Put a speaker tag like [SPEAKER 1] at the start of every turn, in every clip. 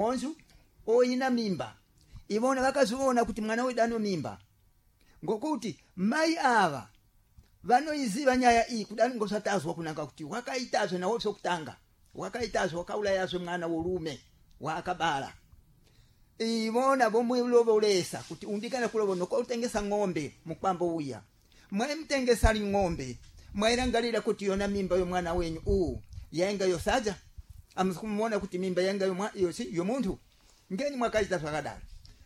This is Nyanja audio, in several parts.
[SPEAKER 1] onzu oyina mimba ivona vakaziona kuti mwana wedu ano mimba ngokuti mai ava vanoiziva nyaya iyi kudani ngosatazwa kunanga kuti wakaitazwe nawonso kutanga wakaitazwe wakaulayazo mwana wolume wakabala ivona vomulovolesa kuti undikana kulovono kwautengesa ng'ombe mukwambo uya mwaimtengesa ng'ombe mwairangalira kuti yona mimba yo mwana wenyu yaenga yosaja amkumona kuti mimba yanga yo muntu ngeni mwakaita zvakadaro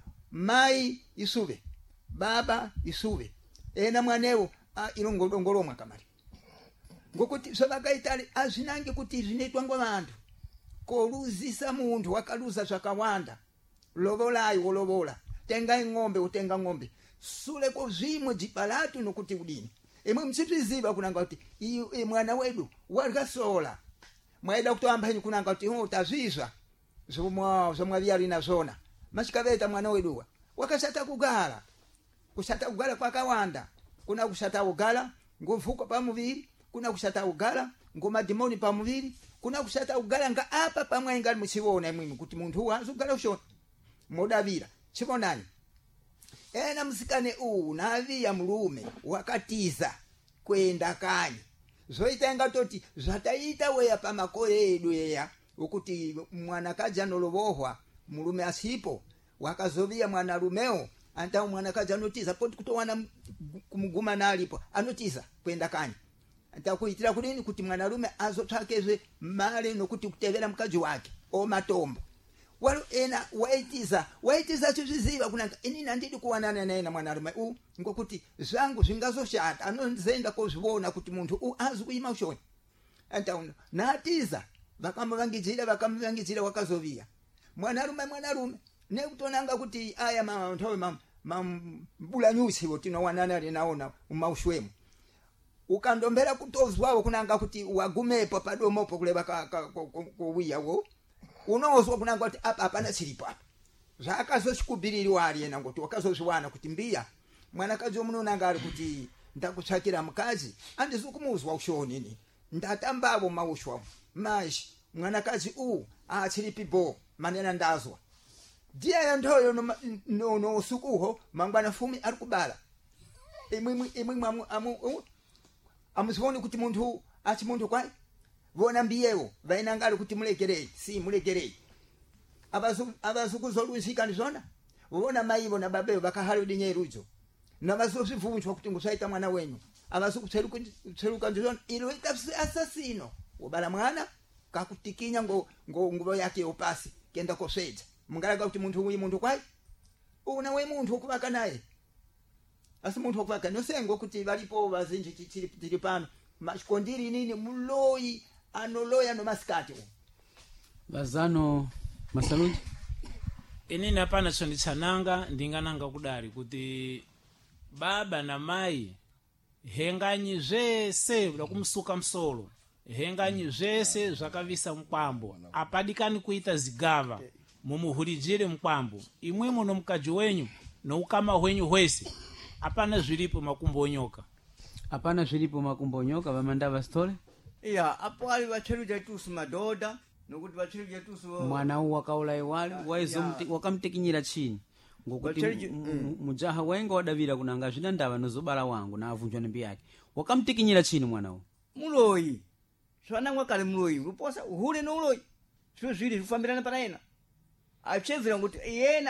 [SPEAKER 1] mai isuve baba isuve ena mwanewo inongodongolomwa kamari ngokuti zvavakaitali azvinange kuti zvinoitwa ngovantu koluzisa muntu wakaluza zvakawanda lovolayo wolovola tenga ng'ombe utenga ng'ombe sule kozvimwe jipalatu nokuti udini imwe msitwiziva kunanga kuti mwana wedu warikasola mwaida kutoamba henyu kunanga kuti tazvizva zvomwavyali nazvona machikaveta mwana weduwa wakashata kugala kushata kugala kwakawanda kuna kushata kugala ngovuka pamuviri kuna kushata kugala ngomadimoni pamuviri kuna kushata kugala nga apa pamwe ngali musiwona imwe kuti muntu wazugala ushona modavira chibonani ena msikane naviya mulume wakatiza kwenda kanyi zoitenga toti zvataita weya pamakore edu yeya ukuti mwanakaja nolovohwa mulume asipo wakazoviya mwana rumeo anta mwanakaja anotiza poti kutowana kumuguma nalipo anotiza kwenda kanyi anta kuitira kudini kuti mwana rume azotsvakezve mali nokuti kutevera mukaji wake matombo walo ena waitiza chizviziva kunanga inini andidi kuwanana naye na mwanarume ngokuti zvangu zvingazoshata anozenda kozviona kuti muntu azi kuima ushoni anta natiza vakamuvangidzira wakazoviya mwanarume nekutonanga kuti aya mambulanyusi tinowanana rinaona umaushwemo ukandombera kutozwawo kunanga kuti wagumepo padomopo kuleva kuwiyawo unozwa kunanga kuti apa hapana chiripo apa zvakazochikubhiririwa ari ena ngoti wakazozviwana kuti mbiya mwanakazi womunonanga ari kuti ndakutsvakira mukazi andizi kumuzwa ushoni ini ndatambavo maushwa mashi mwanakazi achiripibo manena ndazwa ndiye ndoyo no sukuho mangwana fumi ari kubala imwe amuzivoni kuti muntu achi muntu kwai vona mbiyewo vainangari kuti mulegerei avazukuzoluzika ndizvona vona maivo nababevo vakahalo dinyerudzo navazozvivunjwa kuti ngusaita mwana wenyu avazukutseruka ndizvona iloita asasino wobala mwana kakutikinya nguvo yake yopasi kenda kosvedza mungaraga kuti muntu uyu muntu kwai una we muntu wokuvaka naye asi muntu wokuvaka nosengo kuti varipo vazinji tiri pano mashikondiri nini muloyi anoloya nomasikati
[SPEAKER 2] vazano masalunji
[SPEAKER 3] inini hapana chonditsananga ndingananga kudari kuti baba na mai henganyi zvese vakumusuka msolo henganyi zvese zvakavisa mukwambo apadikani kuita zigava mumuhurijire mukwambo imwe muno mukaji wenyu noukama hwenyu hwese hapana zviripo makumbo onyoka
[SPEAKER 2] hapana zviripo makumbo onyoka vamandava stole
[SPEAKER 4] iya apo ali vacheruja tusu madoda nokuti vacheruja tusu
[SPEAKER 2] mwana wakaulaiwali wakamtekinyira chini ngokuti mujaha wenga wadavira kunanga zvina ndava nozobara wangu na avunjwa nembi yake wakamtekinyira chini mwana
[SPEAKER 4] muloyi zvanangwa kale muloyi uposa uhule nouloyi zviro zviri zvifambirana paraena achevera kuti yena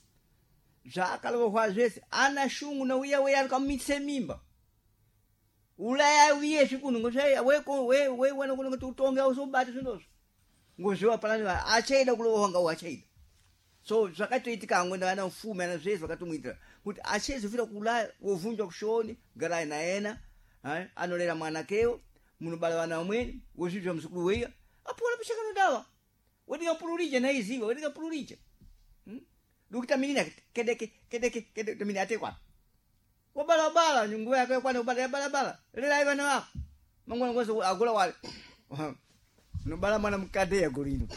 [SPEAKER 4] zvakalowa zvese ana shungu nauya weya akamitse mimba ulaya uye zvikuno ngozvaya we wana kuno kuti utonga uzobata zvindozvo ngozviwa pana achaida kulowa nga achaida so zvakatoitika ngwenda ana mfume ana zvese vakatomuitira kuti achezofira kulaya wovunjwa kushoni garai naena anolera mwana keo munobala wana wamweni wozvizva muzukuru weya apona pishakano dawa wedinga pulurije naiziva wedinga pulurije dukita minina kedeke mini atekwa wabala nyungu yake kwana bala lela ivana wako mangwana ngozo agula wale nobala mwana mkade ya golino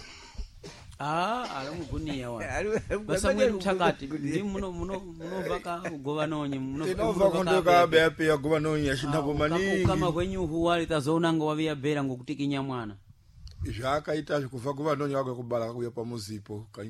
[SPEAKER 2] alamuguniya wa basamwe mchakati ndi muno vaka govanonye
[SPEAKER 5] tinova kondoka bepe ya govanonye ashindako maningi
[SPEAKER 2] kama kwenyu huwali tazonanga wavia bera ngokutikinya mwana
[SPEAKER 5] zvakaita zvikuva govanonye wake kubala kuya pamuzipo